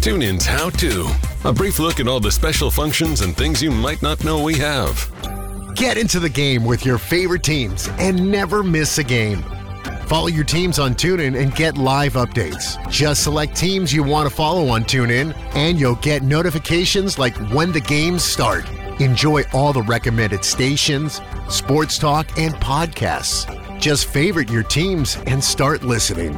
TuneIn's How To. A brief look at all the special functions and things you might not know we have. Get into the game with your favorite teams and never miss a game. Follow your teams on TuneIn and get live updates. Just select teams you want to follow on TuneIn, and you'll get notifications like when the games start. Enjoy all the recommended stations, sports talk, and podcasts. Just favorite your teams and start listening.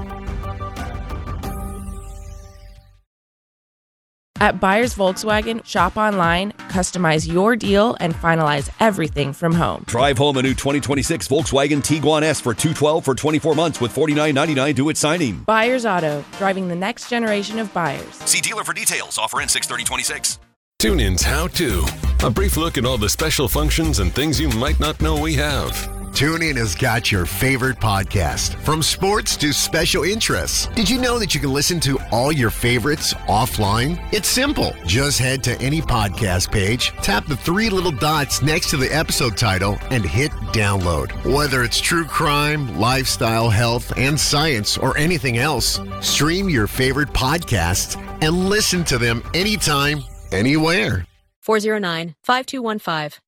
At Buyers Volkswagen, shop online, customize your deal, and finalize everything from home. Drive home a new 2026 Volkswagen Tiguan S for $212 for 24 months with $49.99 due at signing. Buyers Auto, driving the next generation of buyers. See dealer for details. Offer ends 6/30/26. TuneIn's How To. A brief look at all the special functions and things you might not know we have. TuneIn has got your favorite podcast, from sports to special interests. Did you know that you can listen to all your favorites offline? It's simple. Just head to any podcast page, tap the three little dots next to the episode title, and hit download. Whether it's true crime, lifestyle, health, and science, or anything else, stream your favorite podcasts and listen to them anytime, anywhere. 409-5215.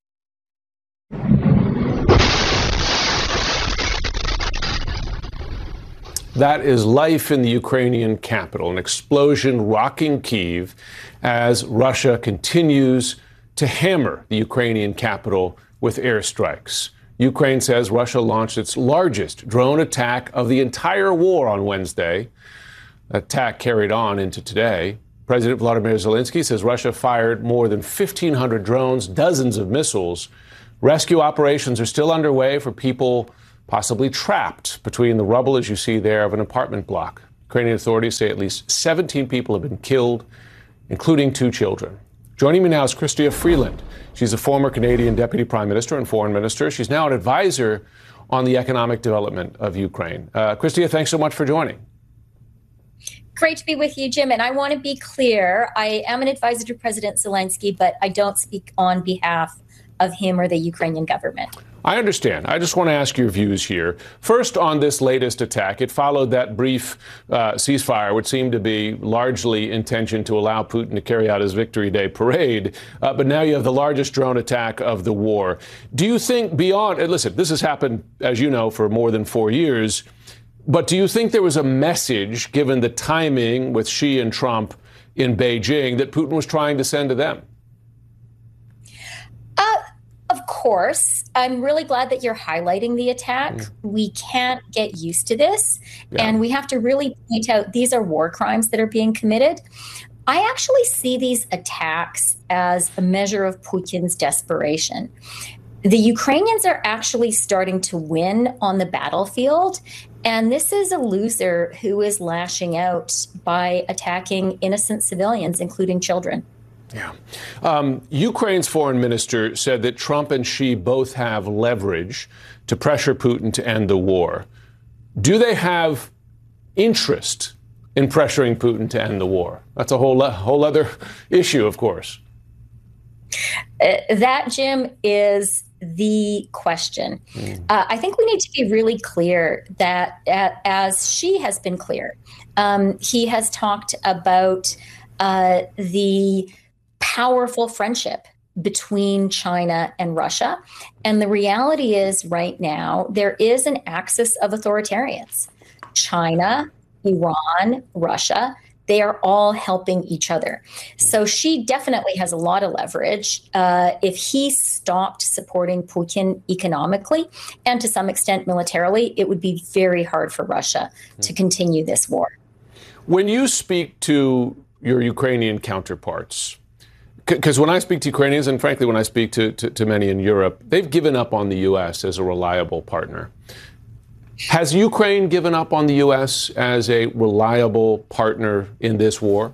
That is life in the Ukrainian capital, an explosion rocking Kyiv as Russia continues to hammer the Ukrainian capital with airstrikes. Ukraine says Russia launched its largest drone attack of the entire war on Wednesday. The attack carried on into today. President Volodymyr Zelensky says Russia fired more than 1,500 drones, dozens of missiles. Rescue operations are still underway for people possibly trapped between the rubble, as you see there, of an apartment block. Ukrainian authorities say at least 17 people have been killed, including 2 children. Joining me now is Chrystia Freeland. She's a former Canadian Deputy Prime Minister and Foreign Minister. She's now an advisor on the economic development of Ukraine. Chrystia, thanks so much for joining. Great to be with you, Jim. And I want to be clear, I am an advisor to President Zelensky, but I don't speak on behalf of him or the Ukrainian government. I understand. I just want to ask your views here. First, on this latest attack, it followed that brief ceasefire, which seemed to be largely intention to allow Putin to carry out his Victory Day parade. But now you have the largest drone attack of the war. Do you think beyond, and listen, this has happened, as you know, for more than 4 years. But do you think there was a message, given the timing with Xi and Trump in Beijing, that Putin was trying to send to them? Of course. I'm really glad that you're highlighting the attack. We can't get used to this. Yeah. And we have to really point out these are war crimes that are being committed. I actually see these attacks as a measure of Putin's desperation. The Ukrainians are actually starting to win on the battlefield. And this is a loser who is lashing out by attacking innocent civilians, including children. Yeah. Ukraine's foreign minister said that Trump and Xi both have leverage to pressure Putin to end the war. Do they have interest in pressuring Putin to end the war? That's a whole other issue, of course. That, Jim, is the question. I think we need to be really clear that, as Xi has been clear, he has talked about the powerful friendship between China and Russia. And the reality is right now, there is an axis of authoritarians. China, Iran, Russia, they are all helping each other. So Xi definitely has a lot of leverage. If he stopped supporting Putin economically and to some extent militarily, it would be very hard for Russia to continue this war. When you speak to your Ukrainian counterparts, because when I speak to Ukrainians, and frankly, when I speak to many in Europe, they've given up on the U.S. as a reliable partner. Has Ukraine given up on the U.S. as a reliable partner in this war?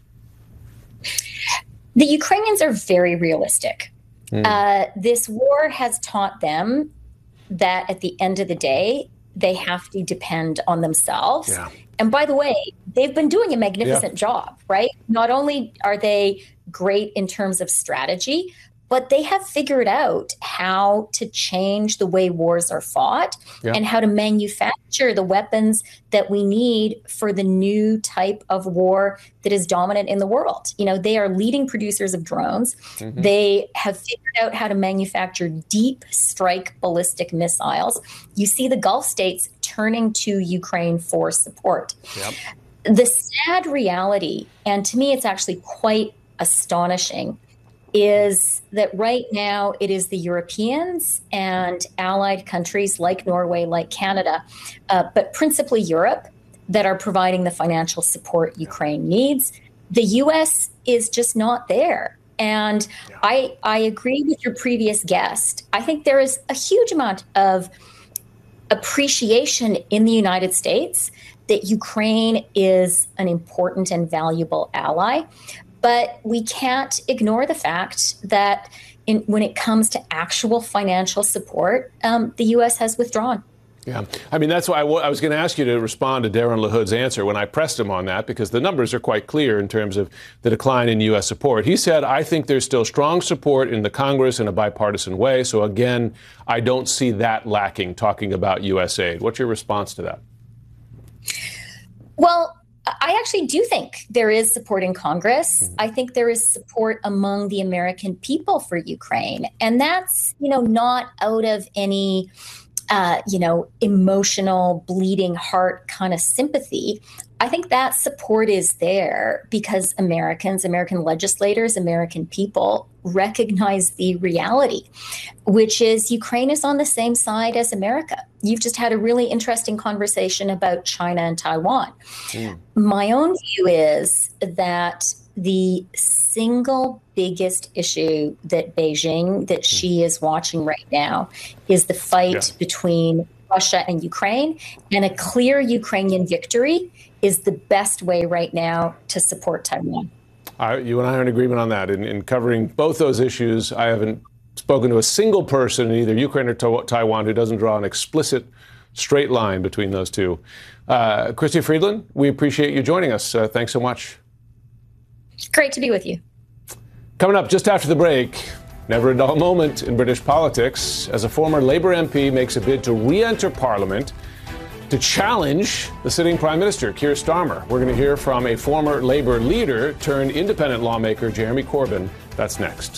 The Ukrainians are very realistic. This war has taught them that at the end of the day, they have to depend on themselves. Yeah. And by the way, they've been doing a magnificent job, right? Not only are they great in terms of strategy, but they have figured out how to change the way wars are fought and how to manufacture the weapons that we need for the new type of war that is dominant in the world. You know, they are leading producers of drones. They have figured out how to manufacture deep strike ballistic missiles. You see the Gulf states turning to Ukraine for support. The sad reality, and to me it's actually quite astonishing, is that right now it is the Europeans and allied countries like Norway, like Canada, but principally Europe, that are providing the financial support Ukraine needs. The U.S. is just not there. And I agree with your previous guest. I think there is a huge amount of appreciation in the United States that Ukraine is an important and valuable ally. But we can't ignore the fact that when it comes to actual financial support, the U.S. has withdrawn. Yeah, I mean, that's why I was going to ask you to respond to Darren LaHood's answer when I pressed him on that, because the numbers are quite clear in terms of the decline in U.S. support. He said, I think there's still strong support in the Congress in a bipartisan way. So, again, I don't see that lacking, talking about U.S. aid. What's your response to that? Well, I actually do think there is support in Congress. I think there is support among the American people for Ukraine. And that's, not out of any emotional, bleeding heart kind of sympathy. I think that support is there because American legislators, American people recognize the reality, which is Ukraine is on the same side as America. You've just had a really interesting conversation about China and Taiwan. My own view is that the single biggest issue that Beijing, that Xi is watching right now, is the fight between Russia and Ukraine, and a clear Ukrainian victory is the best way right now to support Taiwan. You and I are in agreement on that. In covering both those issues, I haven't spoken to a single person in either Ukraine or Taiwan who doesn't draw an explicit straight line between those two. Chrystia Freeland, we appreciate you joining us. Thanks so much. Great to be with you. Coming up just after the break, never a dull moment in British politics as a former Labour MP makes a bid to re-enter Parliament to challenge the sitting Prime Minister, Keir Starmer. We're going to hear from a former Labour leader turned independent lawmaker, Jeremy Corbyn. That's next.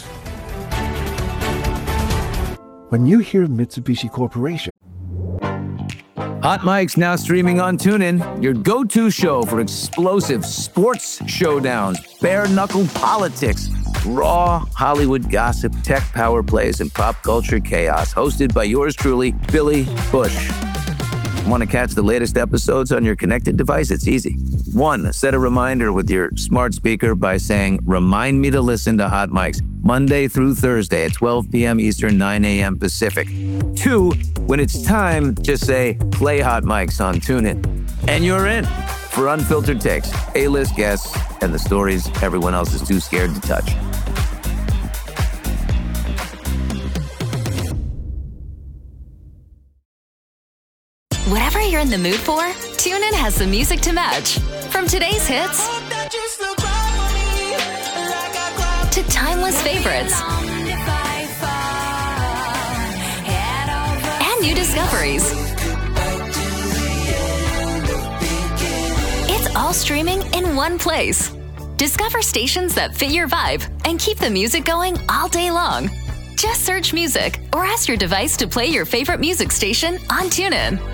When you hear Mitsubishi Corporation, Hot Mic's now streaming on TuneIn, your go-to show for explosive sports showdowns, bare-knuckle politics, raw Hollywood gossip, tech power plays, and pop culture chaos. Hosted by yours truly, Billy Bush. Want to catch the latest episodes on your connected device? It's easy. 1, set a reminder with your smart speaker by saying, remind me to listen to Hot Mics Monday through Thursday at 12 p.m. Eastern, 9 a.m. Pacific. 2, when it's time, just say, play Hot Mics on TuneIn. And you're in for unfiltered takes, A-list guests, and the stories everyone else is too scared to touch. Whatever you're in the mood for, TuneIn has the music to match. From today's hits to timeless favorites and new discoveries. It's all streaming in one place. Discover stations that fit your vibe and keep the music going all day long. Just search music or ask your device to play your favorite music station on TuneIn.